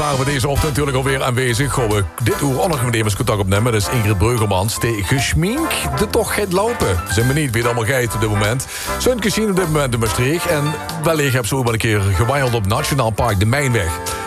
Waren we deze ochtend natuurlijk alweer aanwezig. Gaan we dit uur ook nog met contact opnemen. Dat is Ingrid Breugelmans. De geschmink de toch gaat lopen. We zijn benieuwd wie het allemaal gaat op dit moment. Sun gezien op dit moment in Maastricht. En wellicht heb ze ook wel een keer gewandeld op Nationaal Park de Mijnweg.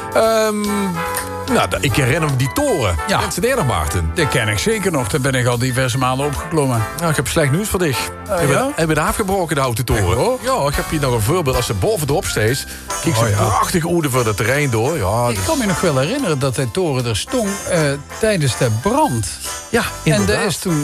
Ik herinner me die toren. Ja. Kent ze die nog, Maarten? Dat ken ik zeker nog. Daar ben ik al diverse malen opgeklommen. Nou, ik heb slecht nieuws voor dich. Heb je de afgebroken, de houten toren? Ja, ik heb hier nog een voorbeeld. Als ze bovenop steeds, kijk ze prachtig oeden voor het terrein door. Ja, Ik kan me nog wel herinneren dat die toren er stond tijdens de brand. Ja, inderdaad. En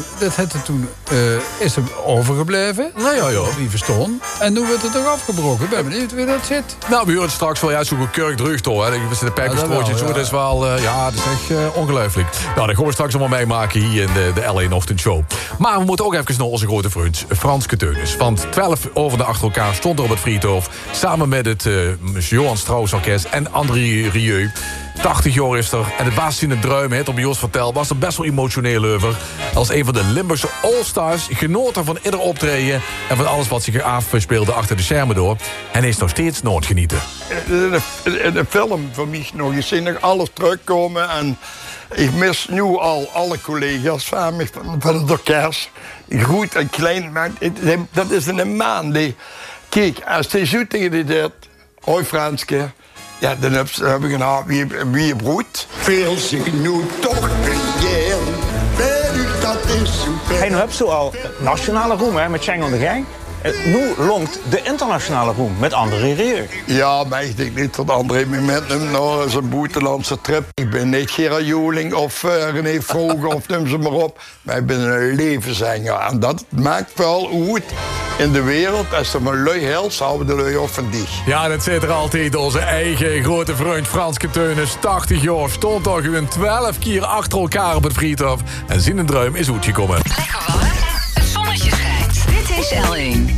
is er overgebleven. Nou ja. Die verstond. En nu wordt het toch afgebroken. Ik ben benieuwd wie dat zit. Nou, we horen straks wel zo'n kurkdrugtoor. We zitten de pijpenstrootjes. Ja, dat is wel, dat is echt ongelooflijk. Nou, dat gaan we straks allemaal meemaken hier in de L1 Ochtendshow. Maar we moeten ook even naar onze grote vriend Franske Teunis. Want 12 avonden achter elkaar stond er op het Friedhof. Samen met het Johan Strauss Orkest en André Rieu. 80 jaar is er. En het was in het druim, het op Jos vertel, was er best wel emotioneel over. Als een van de Limburgse All-Stars genoten van ieder optreden. En van alles wat zich afspeelde achter de schermen door. En is nog steeds nooit genieten. De film voor mij nog eens zien, nog alles terugkomen. En ik mis nu al alle collega's van het orkest. Groot en klein, maar dat is een man die... Kijk, als hij zo tegen die deed, hoi Franske, ja, dan heb ik een wie brood. Veel zich nu toch begeer, weet u dat is super. En nu heb je al nationale roem hè, met Schengen de Gang. Nu longt de internationale roem met André Rieu. Ja, maar ik denk niet dat André me met hem naar zijn buitenlandse trip. Ik ben niet Gerard Joling of René Vroger of noem ze maar op. Maar ik ben een levenszanger. En dat maakt wel goed in de wereld. Als er maar lui helpt, houden de lui op van dich. Ja, dat zit er altijd. Onze eigen grote vriend Franske Teunis, 80 jaar, stond toch gewoon 12 keer achter elkaar op het Friedhof. En zijn druim is goed gekomen. Lekker warm. Het zonnetje schijnt. Dit is L1.